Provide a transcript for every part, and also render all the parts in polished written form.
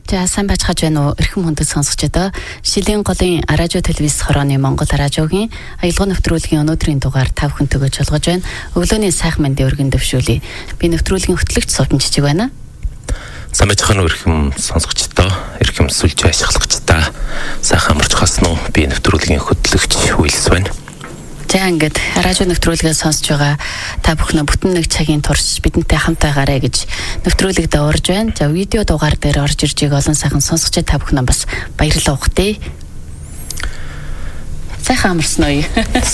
За сайн байцгааж байна уу? Эрхэм хүндэт сонсогчдоо. Шилийн голын радио телевиз хорооны Монгол радиогийн аялал нэвтрүүлгийн өнөөдрийн дугаар та бүхэнд өгөөж олгож байна. Өглөөний сайхан мэндийн өргөн дэвшүүлье. Би нэвтрүүлгийн хөтлөгч Сувдан Жижиг байна. Сайн байцгаана уу эрхэм сонсогчдоо, эрхэм сүлж ашиглагчдаа. Сайхан амарч хасна уу? Би нэвтрүүлгийн хөтлөгч Хүйлс байна. За ингээд радио нэвтрүүлгээ сонсож байгаа та бүхэн бүтэн нэг цагийн турш бидэнтэй хамт байгаарэ гэж нэвтрүүлэгт орж байна. За видео дугаар дээр орж ирж байгаа олон сайхан сонсогч та бүхэн бас баярлалаа ухтээ. Сайхан амарсан уу?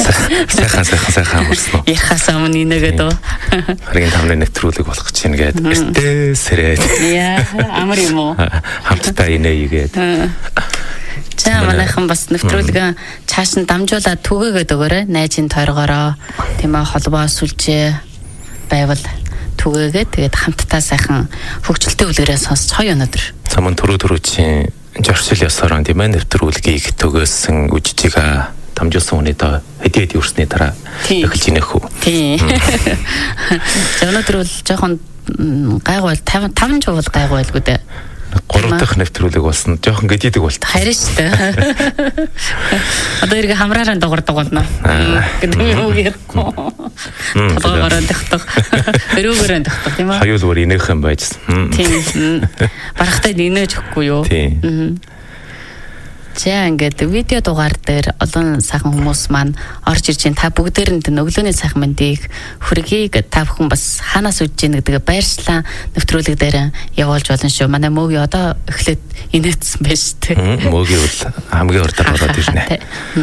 Сайхан амарсан уу? Ярихаас өмнө инээгээд үү? Харин тамны нэвтрүүлэг болох гэж байна гээд сэрээд. Яа, амар юм уу? Хамтдаа инээгээд. За манайхан бас нэвтрүүлгээ цааш нь дамжуулаад түгээгээд өгөөрэй. Найзын тойргоороо тийм ээ холбоо сүлжээ байвал түгээгээд тэгээд хамтдаа сайхан хөгжилтэй үлгэрээ сонсч гоё өнөдөр. Саман түрүүчийн жоршил ёсоор тийм ээ нэвтрүүлгийг төгөөсөн үжижига дамжуулсан үнэ доо хэдийд өрсний дараа эхэлж инэх үү. Тийм. За өнөдөр бол жоохон гайгүй 5 жуул гайгүй байлгүй дээ. 3 дахь нэвтрүүлэг болсон. Жохон гэдийдэг болт. Харин шүү дээ. Одоо иргэ хамраараа дуурдаг болно. Гэдэг юм уу ярихгүй. Толгоороо дагтах. Өрөөгөөрөө дагтах тийм ээ. Хоёул инээх юм байжсан. Тийм. Барахтаа инээж өгөхгүй юу? Тийм. За ингээд видео дугаар дээр олон сайхан хүмүүс маань орж ирж байна. Та бүгдээрэнд өглөөний сайхан мэндийг хүргэе. Та бүхэн бас хаанаас үдж ийн гэдгээ баярчлаа. Нэвтрүүлэг дээр явуулж болно шүү. Манай мөөгийн одоо эхлээд инээдсэн байж тээ. Мөөгийн бол хамгийн урдаар болоод ирнэ.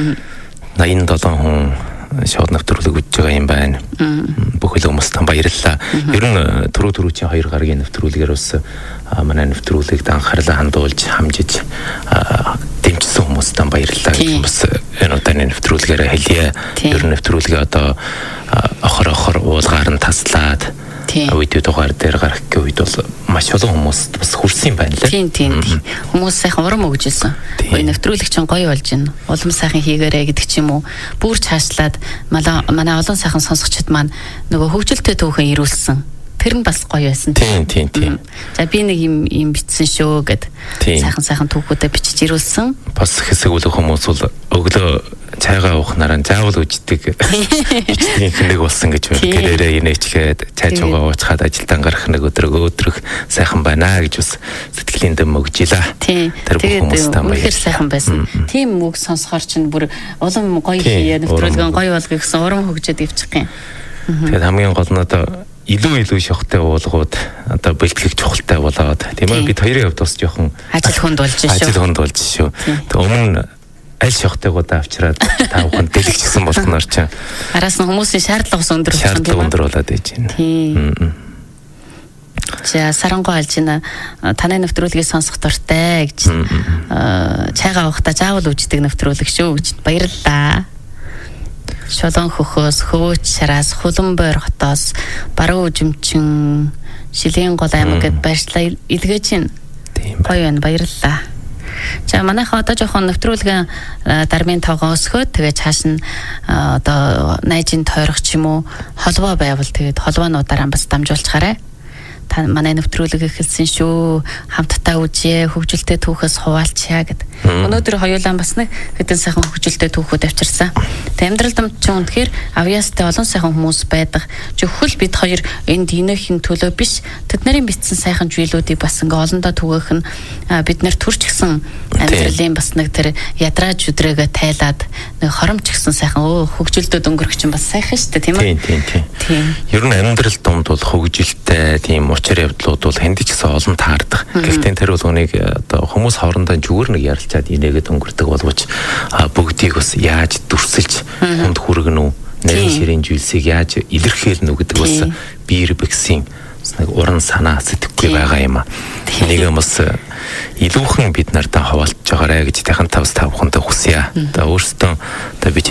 87 хүн шоуд нэвтрүүлэг үдж байгаа юм байна. Бүхэл хүмүүст баярлалаа. Ер нь түрүүчийн 2 гарагийн нэвтрүүлгээр бас манай нэвтрүүлэгт анхаарлаа хандуулж хамжиж дэмжсэн хүмүүстээ баярлалаа гэх бас энэ удааны нэвтрүүлгээр хэлье. Ер нь нэвтрүүлгээ одоо охор уулгаар нь таслаад видео дугаар дээр гарах үед бол маш олон хүмүүст бас хүрсэн юм байна лээ. Тийм. Хүмүүс сайхан урам өгжсэн. Гоё нэвтрүүлэг чинь гоё болж байна. Улам сайхан хийгээрэй гэдэг ч юм уу. Бүр цаашлаад манай олон сайхан сонсогчид маань нөгөө хөгжилтэй түүхэн ирүүлсэн. Тэр нь бас гоё байсан. Тийм. За би нэг юм бичсэн шүү гэд сайхан түүхүүдэд бичиж ирүүлсэн. Бас хэсэг үлэх хүмүүс бол өглөө цайгаа уухнараа заавал үждэг бичдэг нэг болсон гэж байна. Гэрээрээ инээчгээд цай чугаа уучгаад ажилдаа гарах нэг өдрөг сайхан байна гэж бас сэтгэлийн дэм өгжилаа. Тэр хүмүүс тамаа сайхан байсан. Тийм үг сонсохоор чинь бүр улам гоё хийе нэвтрүүлгэн гоё болгох гэсэн урам хөгжөөд ивчих юм. Тэгээд хамгийн гол нь одоо илүү шохтой уулгууд одоо бэлтгэх чухалтай болоод тийм ээ бид хоёрын хувьд бас жоохон ажил хүнд болж шүү. Тэг өмнө аль шохтойгоо авчираад та бүхэн дэлгэжсэн болгоноор чинь араас нь хүмүүсийн шаардлага өндөр болоод ээж байна. Тийм. За сарангой алж байна. Таны нэвтрүүлгийг сонсох дуртай гэж чайгаа уухта заавал үждэг нэвтрүүлэг шүү гэж баярлалаа. Шолон хөхөөс, хөвөөч шараас, хулан бойр хотоос, баруун үжимчин, Шилийн гол аймаг гэд баярлалаа илгээж байна. Гоё байна, баярлалаа. За манайхаа одоо жоохон нэвтрүүлгэн дармын тоогоо өсгөөд тэгээ цааш нь одоо найзын тойрох ч юм уу холбоо байвал тэгээд холбоонуудаараа бас дамжуулчихаарай. Та манай нэвтрүүлэг эхэлсэн шүү. Хамтдаа үжээ, хөгжилтэй түүхээс хуваалцъя гэд. Өнөөдөр хоёулаа бас нэг хэдэн сайхан хөгжилтэй түүхүүд авчирсан. Амьдралд чинь үнэхээр авьяастай олон сайхан хүмүүс байдаг. Зөвхөн бид хоёр энд инээхийн төлөө биш, тэд нарын бичсэн сайхан зүйлүүдийг бас ингээ олондоо түгээх нь бид нар төрч гисэн амьдралын бас нэг тэр ядрааж өдрөөгөө тайлаад нэг хоромч гисэн сайхан хөгжилтөд өнгөрөх чинь бас сайхан шүү дээ, тийм ээ. Тийм. Ер нь амьдрал дунд бол хөгжилтэй тийм учир явдлууд бол хэнд ч гэсэн олон таардаг. Гэхдээ тэр бол үнийг одоо хүмүүс хоорондоо зүгээр нэг ярилцаад инээгээд өнгөрдөг боловч бүгдийг бас яаж дүрсэлж хүнд хүргэнэ үү? Нарийн ширийн зүйлсийг яаж илэрхийлнэ үү гэдэг бас биер бэксийн нэг уран санаа сэтгэхгүй байгаа юм аа. Нэг юм бас илүүхэн бид нартай хаваалж байгаарэ гэж тахантавс та бүхэндээ хүсье. Одоо өөрсдөө одоо бичиж